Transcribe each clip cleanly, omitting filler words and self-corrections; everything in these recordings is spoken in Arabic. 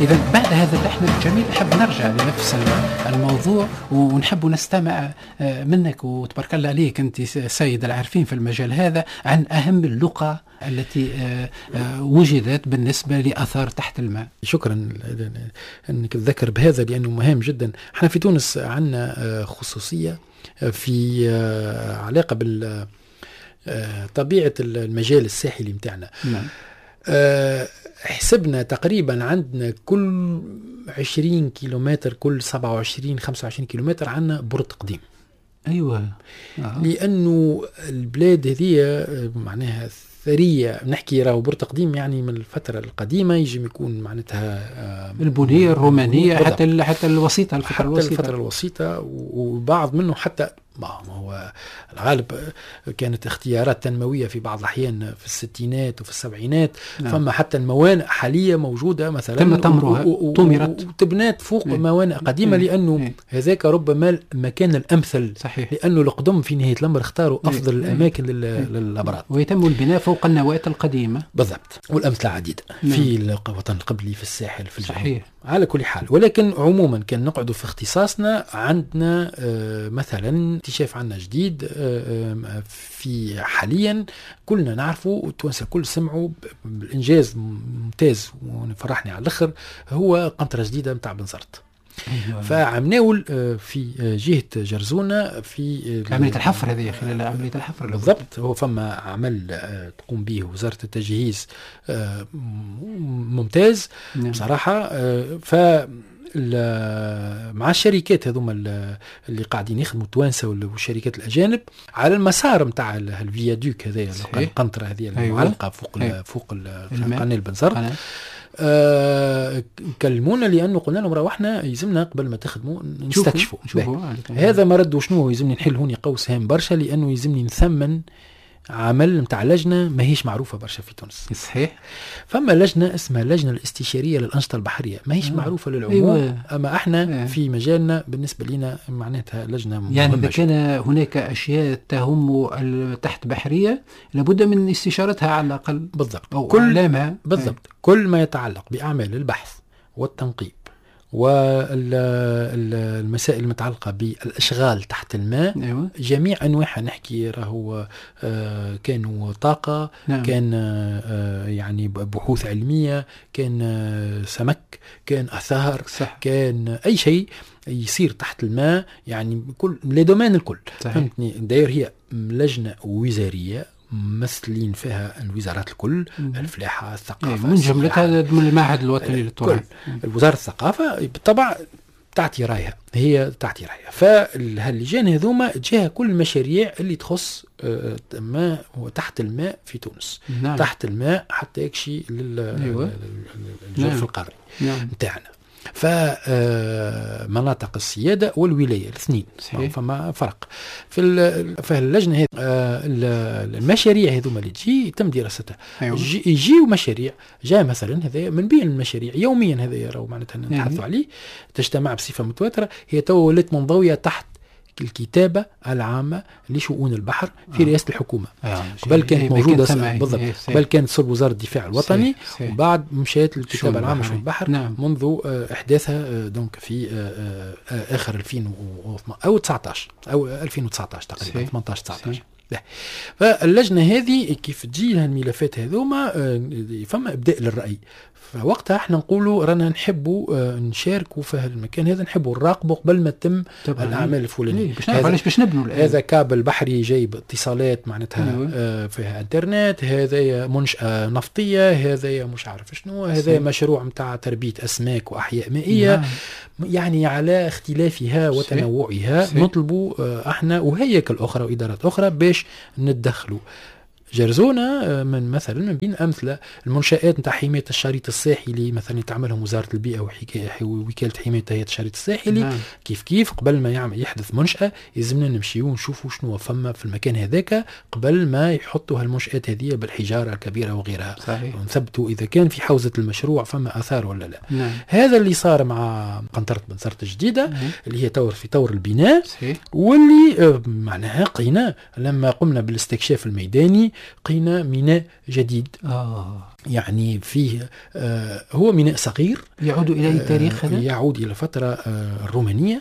إذا بعد هذا اللحن الجميل نحب نرجع لنفس الموضوع ونحب نستمع منك، وتبارك الله عليك أنت سيد العارفين في المجال هذا، عن أهم اللغة التي وجدت بالنسبة لآثار تحت الماء. شكرا أنك تذكر بهذا لأنه مهم جدا. احنا في تونس عندنا خصوصية في علاقة طبيعة المجال الساحلي متاعنا. نعم. حسبنا تقريبا عندنا كل 20 كيلومتر، كل 27-25 كيلومتر عندنا برد قديم. أيوة. لأنه البلاد هذه معناها ثرية، نحكي راهو برد قديم يعني من الفترة القديمة، يجب يكون معناتها البنية الرومانية حتى الوسيطة، الفترة الوسيطة، وبعض منه حتى ما هو الغالب كانت اختيارات تنموية في بعض الأحيان في الستينات وفي السبعينات. نعم. فما حتى الموانئ حالية موجودة مثلا تم تمرها وتبنات فوق موانئ قديمة، لأنه هذاك ربما المكان الأمثل. صحيح. لأنه القدم في نهاية الأمر اختاروا أفضل الأماكن للأبراج، ويتم البناء فوق النواة القديمة. بالضبط، والأمثلة عديدة في الوطن القبلي، في الساحل، في الجنوب. صحيح. على كل حال، ولكن عموما كان نقعد في اختصاصنا. عندنا مثلا اكتشاف عنا جديد في حاليا كلنا نعرفه، والتوانسة الكل سمعوا بالإنجاز ممتاز ونفرحني على الآخر، هو قنطرة جديدة متاع بنزرت. أيوة. فعمناول في جهة جرزونة في عملية الحفر هذه، خلال عملية الحفر بالضبط. هو فما عمل تقوم به وزارة التجهيز ممتاز. نعم. بصراحة مع الشركات هذوما اللي قاعدين يخدموا التوانسة والشركات الأجانب على المسار متاع الفيادوك هذا، القنطرة هذه المعلقة فوق قناة البنزرت. كلمونا لأنه قلنا لهم روحنا يلزمنا قبل ما تخدموا نستكشفوا هذا ما ردوا شنو يلزمني نحل هوني قوس هام برشا، لأنه يلزمني نثمن عمل متاع لجنة ما هيش معروفة برشا في تونس. صحيح. فما لجنة اسمها اللجنة الاستشارية للأنشطة البحرية، ما هيش معروفة للعموم. أيوة. أما احنا في مجالنا بالنسبة لنا معناتها لجنة مهمة. يعني إذا كان هناك أشياء تهم التحت بحرية لابد من استشارتها على الأقل. بالضبط. أو إعلامها. بالضبط. كل ما يتعلق بأعمال البحث والتنقيب والمسائل المتعلقة بالأشغال تحت الماء. أيوة. جميع أنواعها، نحكي راهو كانوا طاقة. نعم. كان يعني بحوث علمية، كان سمك، كان أثار. صح. كان أي شيء يصير تحت الماء، يعني كل لدومين الكل. فهمتني؟ داير هي لجنة وزارية ممثلين فيها الوزارات الكل، الفلاحة، الثقافة، من جملتها من المعهد الوطني للتراث، الوزارة الثقافة بالطبع تعطي رأيها، هي تعطي رأيها. فاللجان هذوما تجاه كل المشاريع اللي تخص ماء وتحت الماء في تونس. نعم. تحت الماء حتى يكشي للجرف القاري متاعنا. فمناطق السيادة والولاية الاثنين فما فرق في اللجنة هذه. المشاريع هذوما اللي تجي يتم دراستها. أيوة. يجيو مشاريع جاء مثلا هذا من بين المشاريع يوميا هذا يراو معناتها نتحدثوا عليه، تجتمع بصفة متواترة. هي تو ولات منضوية تحت الكتابة العامة لشؤون البحر في رئاسة الحكومة. قبل كانت موجودة بالضبط، قبل كانت صلب وزارة الدفاع الوطني. وبعد مشيت للكتابة العامة لشؤون البحر. نعم. منذ إحداثها دونك في آخر 2019 أو 2019 تقريبا 18-19. فاللجنة هذه كيف تجي لها الملفات هذوما فما إبداء للرأي. فوقتها احنا نقولوا رانا نحبوا نشاركوا في المكان هذا، نحبوا نراقبوا قبل ما تتم الأعمال الفلانية. باش نبنوا هذا كابل بحري جايب اتصالات معناتها فيها انترنت، هذا منشأة نفطية، هذا مش عارف شنو، هذا مشروع متاع تربية أسماك وأحياء مائية. يعني على اختلافها وتنوعها نطلبوا احنا وهيكل أخرى وإدارات أخرى باش ندخلوا. جرزونة من مثلا من بين أمثلة المنشآت نتاع حماية الشريط الساحلي مثلا يتعملهم وزارة البيئة ووكالة حماية الشريط الساحلي. نعم. كيف قبل ما يحدث منشأة يلزمنا نمشيو ونشوفوا شنو فما في المكان هذاك قبل ما يحطوا هالمنشآت هذه بالحجارة الكبيرة وغيرها. صحيح. ونثبتوا إذا كان في حوزة المشروع فما آثار ولا لا. نعم. هذا اللي صار مع قنطرة بنزرت الجديدة. نعم. اللي هي في طور البناء. صحيح. واللي معناها قينا لما قمنا بالاستكشاف الميداني لقينا ميناء جديد. يعني فيه هو ميناء صغير يعود إلى التاريخ هذا؟ يعود إلى الفترة الرومانية.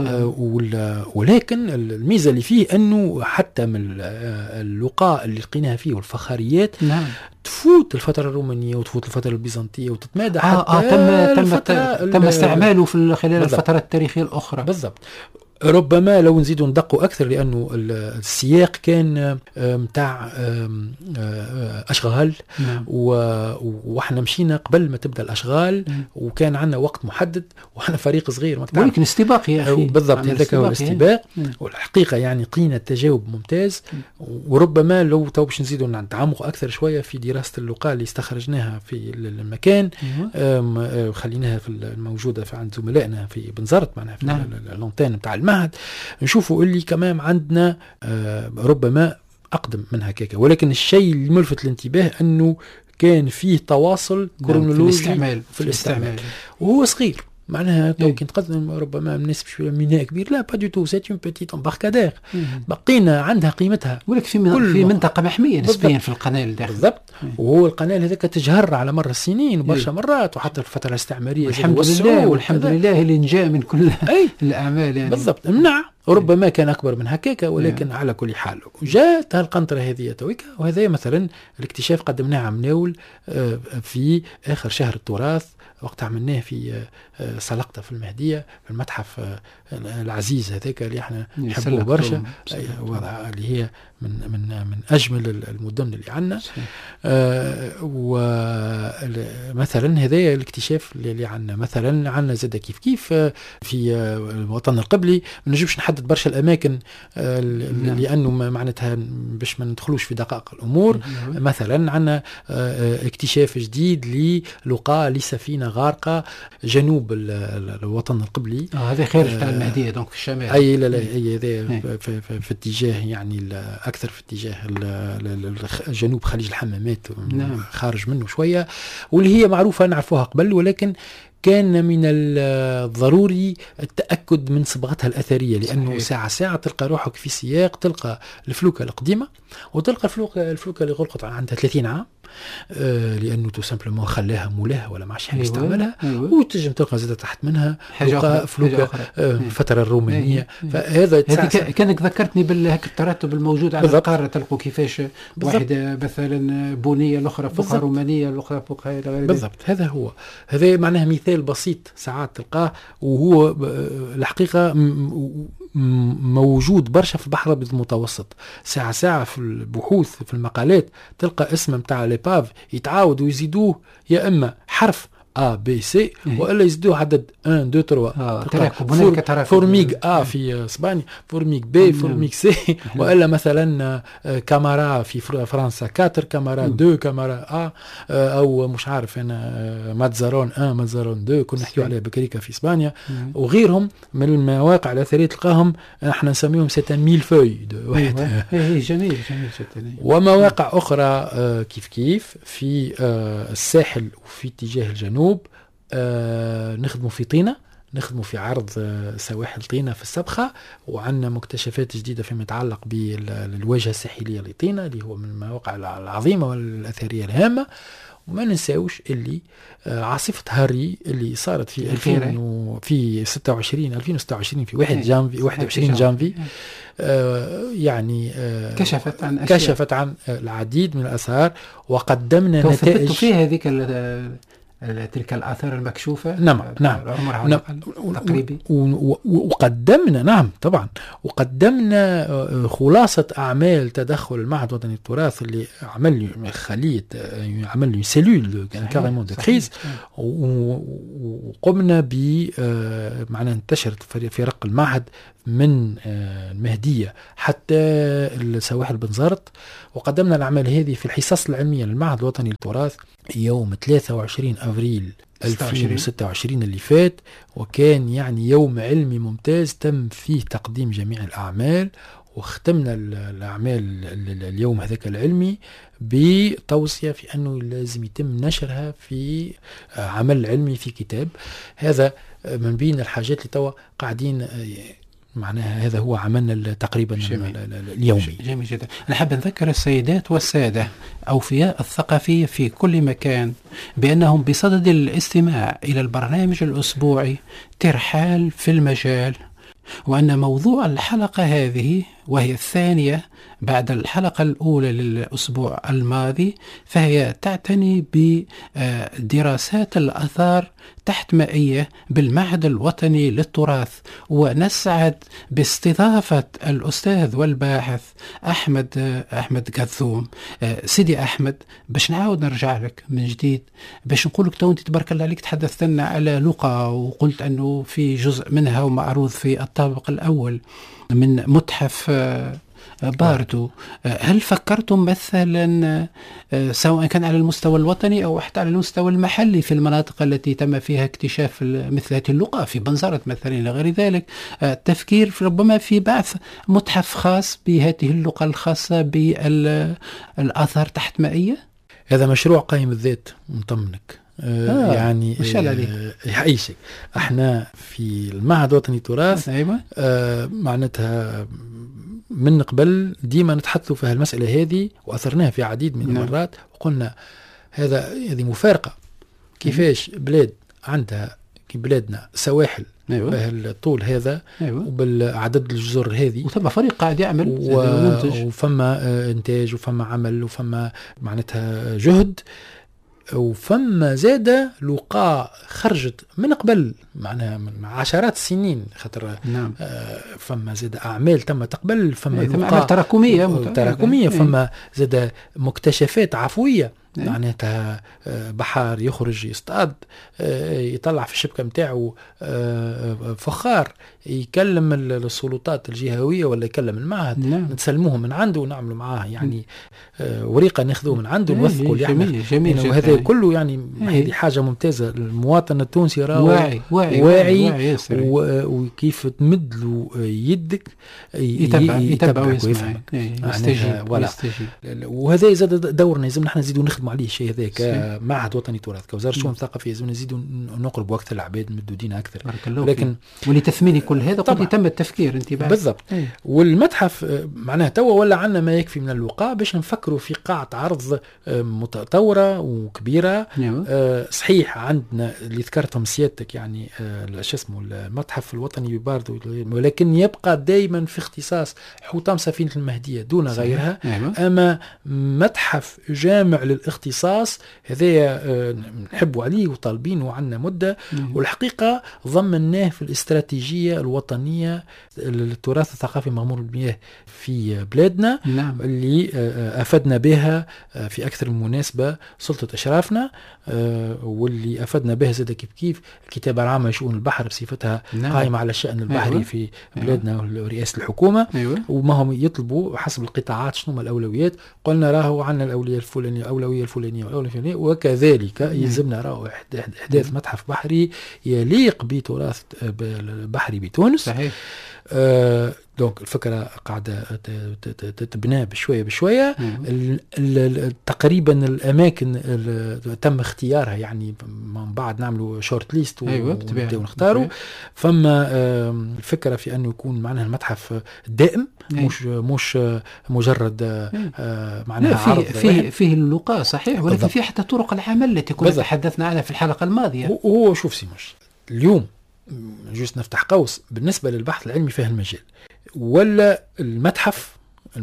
ولكن الميزة اللي فيه أنه حتى من اللقاء اللي لقيناها فيه والفخاريات نعم. تفوت الفترة الرومانية وتفوت الفترة البيزنطية وتتمادى حتى تم استعماله في خلال الفترات التاريخية الأخرى. بالضبط. ربما لو نزيدوا ندقوا أكثر لأنه السياق كان متاع أشغال. نعم. وإحنا مشينا قبل ما تبدأ الأشغال. وكان عندنا وقت محدد وإحنا فريق صغير. ولكن استباق يا أخي. بالضبط هذاك هو الاستباق. والحقيقة يعني قينا التجاوب ممتاز. وربما لو باش نزيدوا نتعمق أكثر شوية في دراسة اللقاء اللي استخرجناها في المكان. خليناها في الموجودة عند زملائنا في بنزرت معنا في اللونتين بتاع المعهد. نشوفوا اللي كمان عندنا ربما أقدم من هكاك. ولكن الشيء الملفت للانتباه أنه كان فيه تواصل كرونولوجي في الاستعمال وهو صغير. معناها تو كي نتقدم ربما الناس مش ميناء كبير، لا با دو تو، سيت اون بيتيت امباركادير بقينا عندها قيمتها. ولكن في منطقه محميه نسبيا في القناه الداخلي. بالضبط. وهو القناه هذاك تجهر على مر السنين برشا مرات، وحتى الفتره الاستعماريه والحمد لله اللي نجا من كل الاعمال يعني. بالضبط. منع ربما كان اكبر من هكاك، ولكن على كل حال جاءت القنطره هذه تويكا. وهذا مثلا الاكتشاف قدمناه عمناول في اخر شهر التراث، وقت عملناه في سلقطة في المهدية في المتحف العزيز هذاك اللي احنا نحبوه برشا، اللي هي من أجمل المدن اللي عنا. ومثلا هذا الاكتشاف اللي عنا. مثلا عنا زاد كيف في الوطن القبلي ما نجمش نحدد برشا الأماكن لأنه معناتها باش ما ندخلوش في دقائق الأمور. مثلا عنا اكتشاف جديد للقاء لسفينة غارقة جنوب الوطن القبلي. هذا خارج تاع المهدية دونك في الشمال. أي لا هذا في اتجاه يعني أكثر في اتجاه جنوب خليج الحمامات. نعم. خارج منه شوية، واللي هي معروفة نعرفوها قبل، ولكن كان من الضروري التأكد من صبغتها الأثرية، لأنه ساعة تلقى روحك في سياق تلقى الفلوكة القديمة وتلقى الفلوكة اللي غلقت عندها 30 عام، لأنه تو سامبلومون خلاها مولاه ولا معش حاب يستعملها. وتجم تلقى زادة تحت منها فلوكة الفترة الرومانية. فهذا كانك ذكرتني بالهك الترتب الموجود على القارة. تلقوا كيفاش واحدة مثلا بنية، الأخرى فوقها رومانية، الأخرى فوقها غير. بالضبط. هذا معناه مثال بسيط ساعات تلقاه، وهو الحقيقة موجود برشا في البحر الأبيض المتوسط. ساعة في البحوث في المقالات تلقى اسم متاع ليباف يتعاود ويزيدوه يا إما حرف A B C وإلا يزيدوه عدد 1 2 3. فورميغ A في اسبانيا، فورميغ B، فورميغ C، وإلا مثلا كامارا في فرنسا 4، كامارا 2، كامارا A، أو مش عارف أنا ماتزارون 1، ماتزارون 2 كنا نحكيو عليها بكريكا في اسبانيا. وغيرهم من المواقع الأثرية تلقاهم احنا نسميهم 7000 فوي واحد. جميل. ومواقع أخرى كيف في الساحل وفي اتجاه الجنوب نخدموا في طينة، نخدموا في عرض سواحل طينة في السبخة، وعندنا مكتشفات جديدة فيما يتعلق بالواجهة الساحلية لطينة اللي هو من المواقع العظيمة والأثرية الهامة. وما ننساوش اللي عاصفة هاري اللي صارت في 2026 في 21 جانفي يعني كشفت عن العديد من الآثار، وقدمنا نتائج فيها هذيك تلك الآثار المكشوفة. نعم. تقريبي. وقدمنا وقدمنا خلاصة أعمال تدخل المعهد الوطني للتراث اللي عمل سيلول كاريمون دو كريز. وقمنا ب معناها انتشرت في رق المعهد من المهدية حتى السواحل بنزرت. وقدمنا الأعمال هذه في الحصص العلمية للمعهد الوطني للتراث يوم 23 أفريل 2026 اللي فات، وكان يعني يوم علمي ممتاز تم فيه تقديم جميع الأعمال. واختمنا الأعمال اليوم هذاك العلمي بتوصية في أنه لازم يتم نشرها في عمل علمي في كتاب. هذا من بين الحاجات اللي توا قاعدين معناها هذا هو عملنا تقريبا اليومي. جميل جدا. أنا حاب نذكر السيدات والسادة أوفياء الثقافية في كل مكان بأنهم بصدد الاستماع إلى البرنامج الأسبوعي ترحال في المجال، وأن موضوع الحلقة هذه وهي الثانية بعد الحلقة الأولى للأسبوع الماضي، فهي تعتني بدراسات الآثار تحت مائية بالمعهد الوطني للتراث. ونسعد باستضافة الأستاذ والباحث أحمد قاثوم. سيدي أحمد، باش نعاود نرجع لك من جديد باش نقول لك تو أنت تبارك الله عليك تحدثت لنا على لقا، وقلت أنه في جزء منها ومعروض في الطابق الأول من متحف باردو. هل فكرتم مثلا سواء كان على المستوى الوطني أو حتى على المستوى المحلي في المناطق التي تم فيها اكتشاف مثل هذه اللقاء في بنزرت مثلا إلى غير ذلك، التفكير ربما في بعث متحف خاص بهذه اللقاء الخاصة بالآثار تحت مائية؟ هذا مشروع قائم بالذات نطمنك. يعني يعيشك احنا في المعهد الوطني للتراث معناتها من قبل ديما نتحدثوا في هالمسألة هذه وأثرناها في عديد من المرات، وقلنا هذه مفارقة كيفاش بلاد عندها بلادنا سواحل بهالطول هذا وبالعدد الجزر هذه، وثم فريق قاعد يعمل وفما إنتاج وفما عمل وفما معناتها جهد، وفما زادة لقاء خرجت من قبل معناها من عشرات السنين، خاطر فما زادة أعمال تم تقبل، فما لقاء تراكمية فما زادة مكتشفات عفوية معناتها بحار يخرج يصطاد يطلع في الشبكة متاعه فخار يكلم السلطات الجهوية ولا يكلم المعهد نتسلموهم من عنده ونعملوا معاه يعني وريقة ناخذوه من عنده نوثقوا اللي احنا جميل وهذا كله يعني هذه حاجة ممتازة. المواطن التونسي راه واعي وكيف تمد له يدك يتبع ويسمع ويستجيب. وهذا زاد دورنا لازم نحن نزيدوا نخدموا عليه الشيء هذا كمعهد وطني تراث كوزارة الشؤون الثقافية، لازم نزيدوا نقرب وقت العباد مدودين أكثر. لكن ولتثمين كل هذا قد تم التفكير انت بعد بالضبط. والمتحف معناها توا ولا عنا ما يكفي من اللقاء باش نفكروا في قاعة عرض متطورة وكبيرة. صحيح عندنا اللي ذكرتهم سيادتك يعني شو اسمه المتحف الوطني باردو، ولكن يبقى دائما في اختصاص حطام سفينة المهدية دون غيرها. أما متحف جامع للاختصاص هذا نحبوا عليه وطالبينه عنا مدة، والحقيقة ضمناه في الاستراتيجية الوطنية للتراث الثقافي مغمور المياه في بلادنا. اللي أفدنا بها في أكثر المناسبة سلطة أشرافنا، واللي أفدنا بها زاد كيف الكتابة العامة لشؤون البحر بصفتها قائمة على الشأن البحري في بلادنا ورئاسة الحكومة. وما هم يطلبوا حسب القطاعات شنو الأولويات، قلنا راهو عنا الأولوية الفلانية أولوية الفلانية والأولوية الفلانية، وكذلك يلزمنا راهو إحداث متحف بحري يليق بتراث بحري بتونس. صحيح. دونك الفكرة قاعدة تبنى بشوية. تقريبا الأماكن تم اختيارها يعني من بعد نعملوا شورت ليست ونبدأ نختاروا. فما الفكرة في أنه يكون معناها المتحف دائم مش مجرد معناها عرض فيه اللقاء صحيح، ولكن فيه حتى طرق العمل التي كنا تحدثنا عنها في الحلقة الماضية. هو شوف سيموش اليوم جوست نفتح قوس بالنسبة للبحث العلمي في المجال ولا المتحف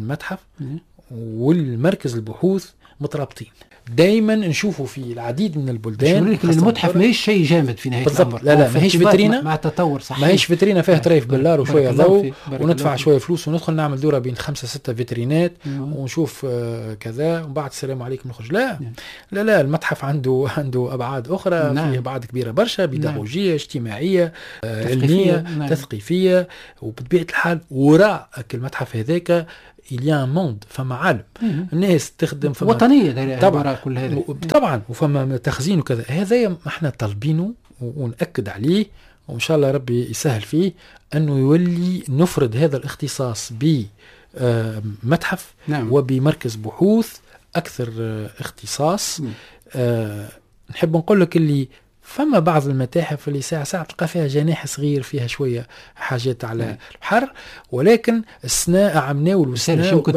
والمركز البحوث مترابطين. دايما نشوفوا في العديد من البلدان المتحف ما هيش شيء جامد في نهاية الأمر. لا ما هيش فيترينا مع التطور صحيح، ما هيش فيترينا فيها طريف بالله وشوية ضوء وندفع شوية فلوس وندخل نعمل دورة بين 5-6 فيترينات ونشوف كذا وبعد السلام عليكم نخرج. لا المتحف عنده أبعاد أخرى. فيه أبعاد كبيرة برشا، بيداغوجية اجتماعية علمية تثقيفية. وبطبيعة الحال وراء المتحف هذاك إليا موند فما عالم الناس تخدم فما وطنية طبعا وفما تخزين وكذا. هذا احنا طالبينه ونأكد عليه وإن شاء الله ربي يسهل فيه أنه يولي نفرد هذا الاختصاص بمتحف وبمركز بحوث أكثر اختصاص. نحب نقول لك اللي فما بعض المتاحف اللي ساعة تلقى فيها جناح صغير فيها شوية حاجات على البحر، ولكن السناء عمناول والسناء يمكن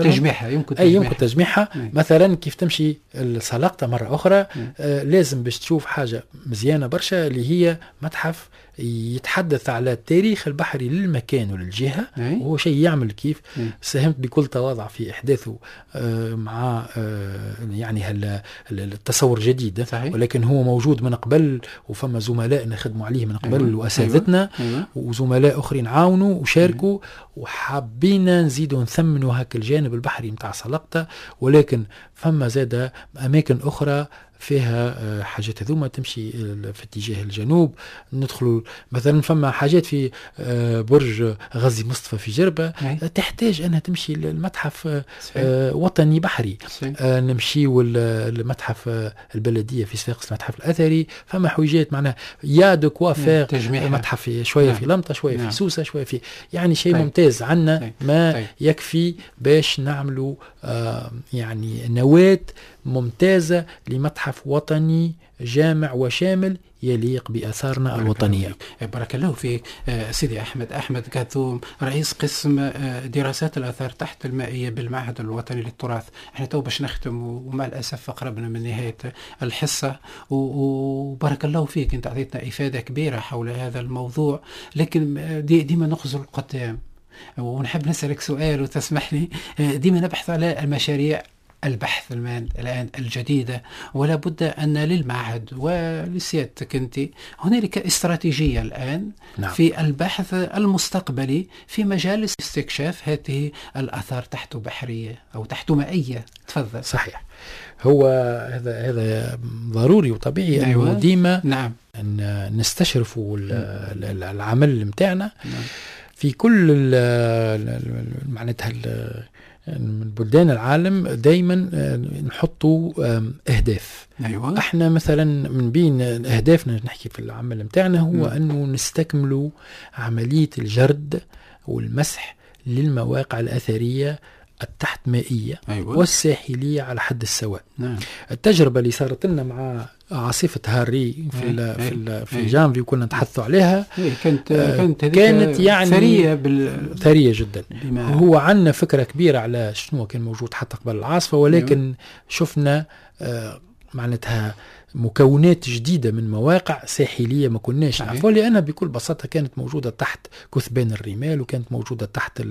تجميعها مثلا كيف تمشي السلقطة مرة أخرى لازم باش تشوف حاجة مزيانة برشا اللي هي متحف يتحدث على التاريخ البحري للمكان وللجهة، وهو شيء يعمل كيف ساهمت بكل تواضع في إحداثه مع يعني التصور جديد، ولكن هو موجود من قبل وفما زملائنا خدموا عليه من قبل وأساتذتنا وزملاء أخرين عاونوا وشاركوا وحابين نزيدوا نثمنوا هاك الجانب البحري متاع سلقطة، ولكن فما زاد أماكن أخرى فيها حاجات هذوما تمشي في اتجاه الجنوب. ندخلوا مثلا فما حاجات في برج غازي مصطفى في جربة تحتاج أنها تمشي المتحف وطني بحري. نمشي والمتحف البلدية في صفاقس المتحف الأثري، فما حويجات معناها يا دو كوافير متحف شوية في لمطة شوية في سوسة شوية في يعني شيء ممتاز عنا ما يكفي باش نعملوا يعني نواة ممتازة لمتحف وطني جامع وشامل يليق بآثارنا الوطنية. بارك الله فيك سيدي أحمد كاثوم، رئيس قسم دراسات الآثار تحت المائية بالمعهد الوطني للتراث. احنا تو باش نختم ومع الأسف قربنا من نهاية الحصة، وبارك الله فيك انت أعطيتنا إفادة كبيرة حول هذا الموضوع، لكن ديما نخزل القدام ونحب نسألك سؤال وتسمح لي. ديما نبحث على المشاريع البحث الآن الجديدة، ولا بد أن للمعهد ولسيادتك أنت هنالك استراتيجية الآن في البحث المستقبلي في مجال استكشاف هذه الآثار تحت بحرية أو تحت مائية. تفضل. صحيح، هو هذا ضروري وطبيعي أنه ديما أن نستشرفوا العمل متاعنا في كل معناتها من بلدان العالم دايما نحطوا أهداف. احنا مثلا من بين أهدافنا نحكي في العمل متاعنا هو أنه نستكملوا عملية الجرد والمسح للمواقع الأثرية التحت مائية والساحلية على حد السواء. التجربة اللي صارت لنا مع عاصفة هاري في جانفي وكنا نتحدثوا عليها كانت يعني ثرية جدا. هو عندنا فكرة كبيرة على شنو كان موجود حتى قبل العاصفة، ولكن شفنا معناتها مكونات جديدة من مواقع ساحلية ما كناش نعرفها، لأنها بكل بساطة كانت موجودة تحت كثبان الرمال وكانت موجودة تحت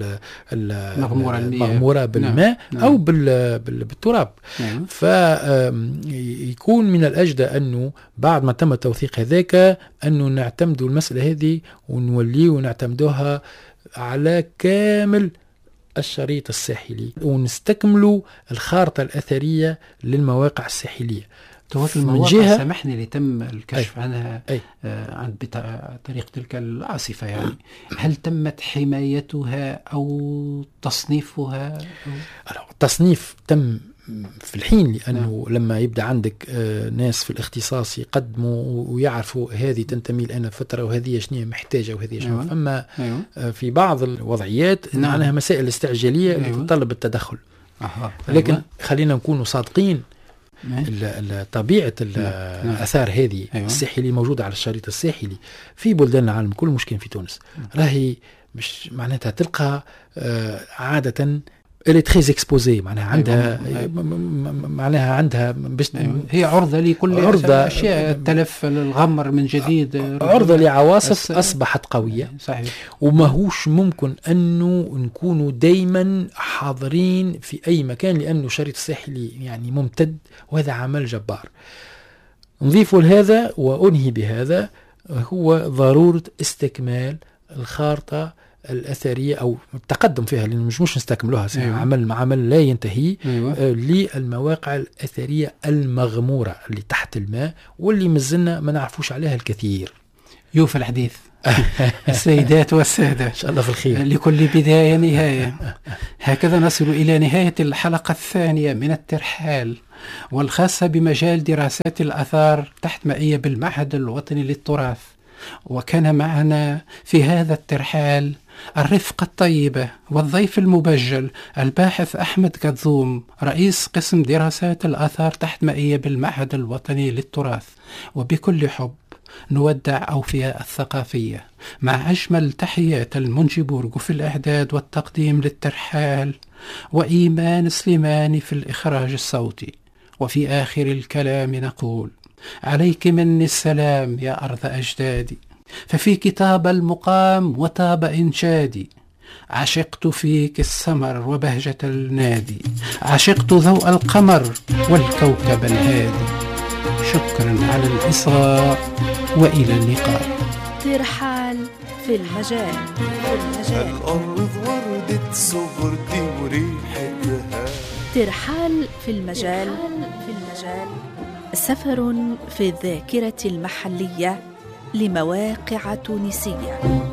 مغمورة بالماء أو بالتراب. فيكون من الأجدى أنه بعد ما تم التوثيق هذاك أنه نعتمدوا المسألة هذه ونوليه ونعتمدوها على كامل الشريط الساحلي ونستكملوا الخارطة الأثرية للمواقع الساحلية. من جهة سامحني اللي تم الكشف عنها عن طريق تلك العاصفة، يعني هل تمت حمايتها أو تصنيفها؟ التصنيف تم في الحين، لأنه لما يبدأ عندك ناس في الاختصاص يقدموا ويعرفوا هذه تنتمي لأنا فترة وهذه شنية محتاجة وهذه شنية أما في بعض الوضعيات معناها مسائل استعجالية اللي تطلب التدخل. لكن خلينا نكونوا صادقين، طبيعة الأثار هذه الساحلية موجودة على الشريط الساحلي في بلدان العالم كل مشكل في تونس راهي مش معناتها تلقى عادة اللي تخيز اكسبوزي معناها عندها باش هي عرضة لكل أشياء التلف الغمر من جديد، عرضة لعواصف أصبحت قوية. صحيح. وماهوش ممكن أنه نكونوا دايما حاضرين في أي مكان، لأنه شريط الساحلي يعني ممتد وهذا عمل جبار. نضيف لهذا وأنهي بهذا هو ضرورة استكمال الخارطة الأثرية أو التقدم فيها، لأنه مش نستكملوها عمل لا ينتهي. للمواقع الأثرية المغمورة اللي تحت الماء واللي مازلنا ما نعرفوش عليها الكثير. يوفى الحديث السيدات والسادة، إن شاء الله في الخير. لكل بداية نهاية. هكذا نصل إلى نهاية الحلقة الثانية من الترحال، والخاصة بمجال دراسات الآثار تحت مائية بالمعهد الوطني للتراث. وكان معنا في هذا الترحال الرفقة الطيبة والضيف المبجل الباحث أحمد كاثوم، رئيس قسم دراسات الآثار تحت مائية بالمعهد الوطني للتراث. وبكل حب نودع أوفياء الثقافية مع أجمل تحيات المنجي بورغو في الإعداد والتقديم للترحال، وإيمان سليماني في الإخراج الصوتي. وفي آخر الكلام نقول: عليك مني السلام يا أرض أجدادي، ففيك طاب المقام وطاب إنشادي. عشقت فيك السمر وبهجة النادي، عشقت ضوء القمر والكوكب الهادي. شكرا على الإصغاء وإلى اللقاء. ترحال في المجال. الأرض وردة صغرتي وريحتها. ترحال في المجال. سفر في الذاكرة المحلية لمواقع تونسية.